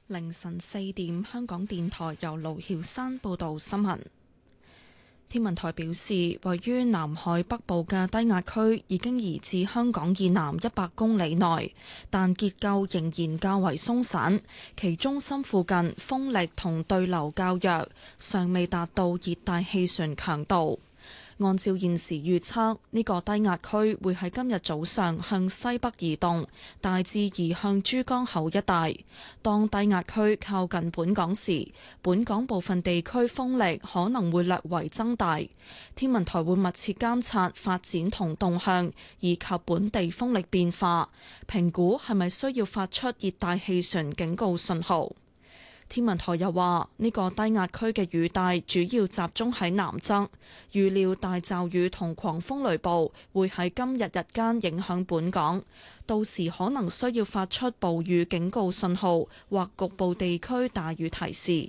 凌晨4點，香港電台由盧曉山報道新聞。天文台表示，位於南海北部嘅低壓區已經移至香港以南100公里內，但結構仍然較為鬆散，其中心附近風力同對流較弱，尚未達到熱帶氣旋強度。按照現時預測，呢個低壓區會喺今日早上向西北移動，大致移向珠江口一帶。當低壓區靠近本港時，本港部分地區風力可能會略為增大。天文台會密切監察發展同動向，以及本地風力變化，評估係咪需要發出熱帶氣旋警告信號。天文台又話，呢個低壓區嘅雨帶主要集中喺南側，預料大驟雨同狂風雷暴會喺今日日間影響本港，到時可能需要發出暴雨警告信號或局部地區大雨提示。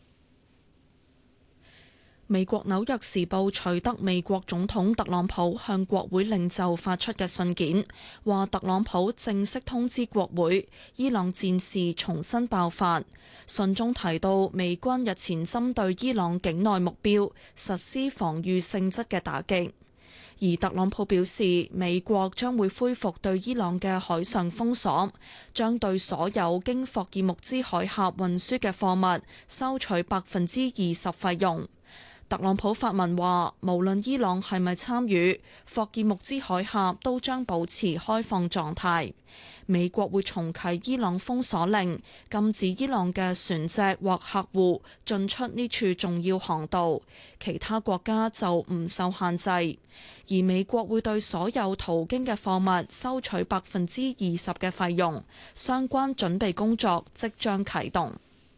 美國紐約時報取得美國總統特朗普向國會領袖發出嘅信件，話特朗普正式通知國會，伊朗戰事重新爆發。信中提到，美軍日前針對伊朗境內目標實施防禦性質嘅打擊，而特朗普表示，美國將會恢復對伊朗嘅海上封鎖，將對所有經霍爾木茲海峽運輸嘅貨物收取20%費用。特朗普發文話，無論伊朗係咪參與，霍爾木茲海峽都將保持開放狀態。美國會重啟伊朗封鎖令，禁止伊朗嘅船隻或客戶進出呢處重要航道，其他國家就唔受限制。而美國會對所有途經嘅貨物收取20%嘅費用，相關準備工作即將啟動。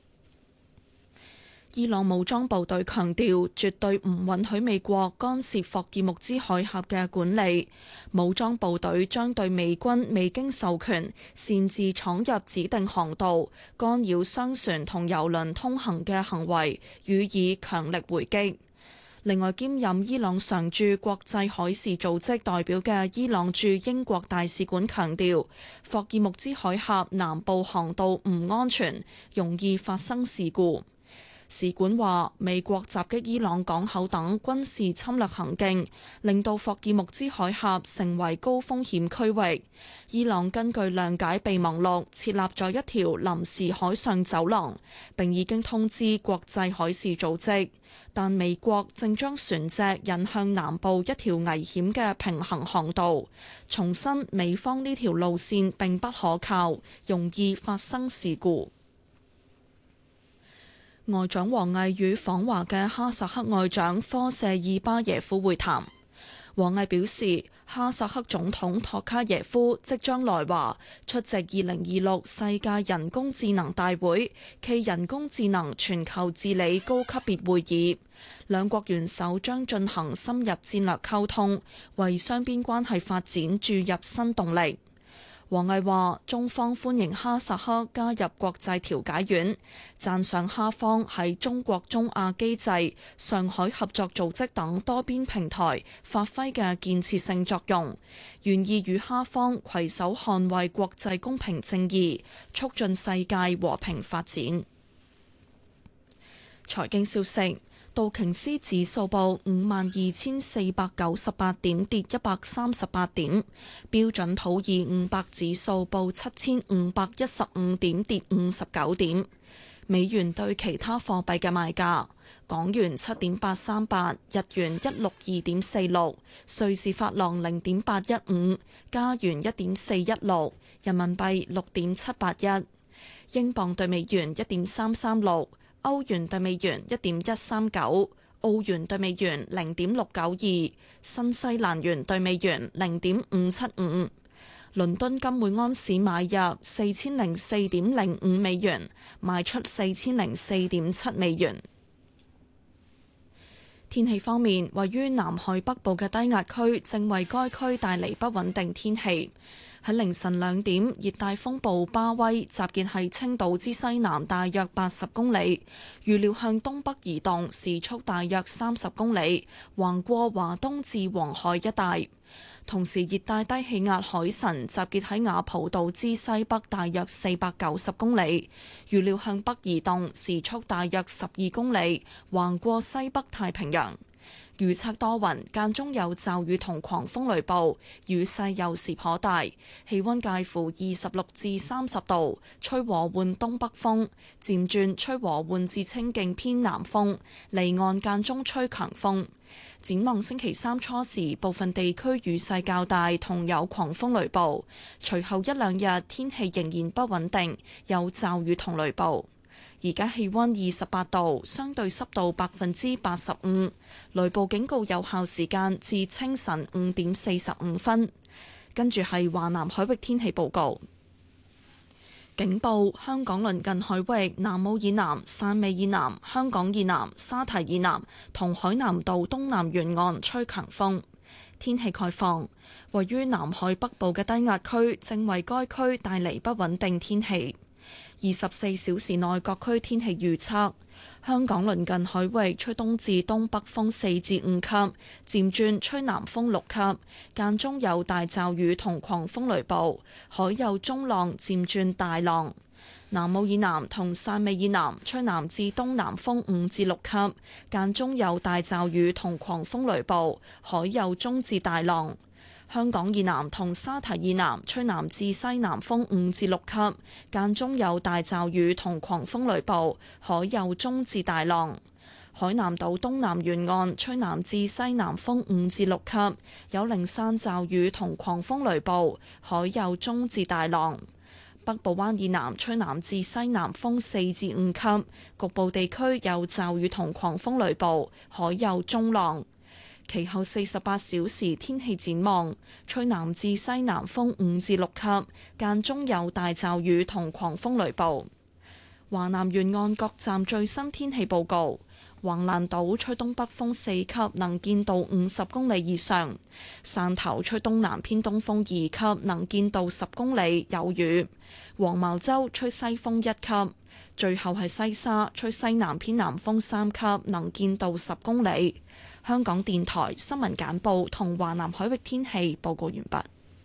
伊朗武裝部隊強調，絕對唔允許美國干涉霍爾木茲海峽嘅管理。武裝部隊將對美軍未經授權擅自闖入指定航道、干擾商船同油輪通行嘅行為予以強力回擊。另外，兼任伊朗常駐國際海事組織代表嘅伊朗駐英國大使館強調，霍爾木茲海峽南部航道唔安全，容易發生事故。使館話，美國襲擊伊朗港口等軍事侵略行徑，令到霍爾木茲海峽成為高風險區域。伊朗根據諒解備忘錄設立咗一條臨時海上走廊，並已經通知國際海事組織。但美國正將船隻引向南部一條危險嘅平行航道，重申美方呢條路線並不可靠，容易發生事故。外長王毅與訪華嘅哈薩克外長科謝爾巴耶夫會談。王毅表示，哈薩克總統托卡耶夫即將來華出席2026世界人工智能大會暨人工智能全球治理高級別會議，兩國元首將進行深入戰略溝通，為雙邊關係發展注入新動力。王毅話，中方歡迎哈薩克加入國際調解院，讚賞哈方喺中國中亞機制、上海合作組織等多邊平台發揮嘅建設性作用，願意與哈方攜手捍衛國際公平正義，促進世界和平發展。財經消息。道瓊斯指數報52,498點，跌138點；標準普爾500指數報7,515點，跌59點。美元對其他貨幣嘅賣價：港元7.838，日元162.46，瑞士法郎0.815，加元1.416，人民幣6.781，英鎊對美元1.336。歐元對美元1.139，澳元對美元0.692，新西蘭元對美元0.575。倫敦金每安士買入4004.05美元，賣出4004.7美元。天氣方面，位於南海北部嘅低壓區正為該區帶嚟不穩定天氣。喺凌晨2點，熱帶風暴巴威集結喺青島之西南大約80公里，預料向東北移動，時速大約30公里，橫過華東至黃海一帶。 同時熱帶低氣壓海神集結喺雅浦島之西北大約490公里，預料向北移動，時速大約12公里，橫過西北太平洋。預測多雲，間中有驟雨同狂風雷暴，雨勢有時頗大，氣溫介乎26至30度，吹和緩東北風，漸轉吹和緩至清勁偏南風，離岸間中吹強風。展望星期三初時，部分地區雨勢較大，同有狂風雷暴，隨後一兩日天氣仍然不穩定，有驟雨同雷暴。而家氣溫28度，相對濕度85%，雷暴警告有效時間至清晨5點45分。跟住係華南海域天氣報告。警報：香港鄰近海域南澳以南、汕尾以南、香港以南、沙堤以南同海南島東南沿岸吹強風。天氣概況：位於南海北部嘅低壓區正為該區帶嚟不穩定天氣。24小時內各區天氣預測：香港鄰近海域吹東至東北風4至5級，漸轉吹南風6級，間中有大驟雨同狂風雷暴，海有中浪漸轉大浪。南澳以南同汕尾以南吹南至東南風5至6級，間中有大驟雨同狂風雷暴，海有中至大浪。香港以南同沙堤以南吹南至西南風5至6級，間中有大驟雨同狂風雷暴，海有中至大浪。海南島東南沿岸吹南至西南風5至6級，有零散驟雨同狂風雷暴，海有中至大浪。北部灣以南吹南至西南風4至5級，局部地區有驟雨同狂風雷暴，海有中浪。其後48小時天氣展望：吹南至西南風5至6級，間中有大驟雨同狂風雷暴。華南沿岸各站最新天氣報告：橫瀾島吹東北風4級，能見度50公里以上；汕頭吹東南偏東風2級，能見度10公里，有雨；黃茅洲吹西風1級；最後係西沙吹西南偏南風3級，能見度10公里。香港電台新聞簡報同華南海域天氣報告完畢。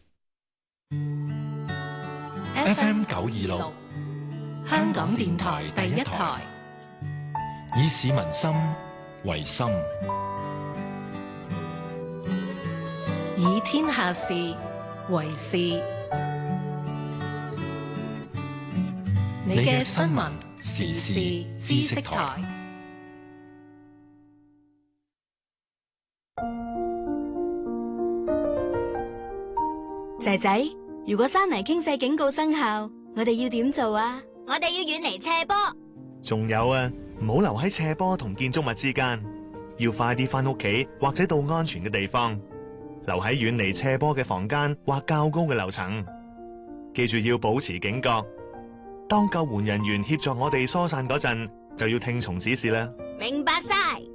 FM 926，香港電台第一台，以市民心為心， 以天下事為事。你嘅新聞時事知識台。 仔仔，如果山泥傾瀉警告生效，我哋要點做啊？ 我哋要遠離斜坡。 仲有啊，唔好留喺斜坡同建築物之間，要快啲返屋企或者到安全嘅地方，留喺遠離斜坡嘅房間或較高嘅樓層。記住要保持警覺，當救援人員協助我哋疏散嗰陣，就要聽從指示啦。 明白晒。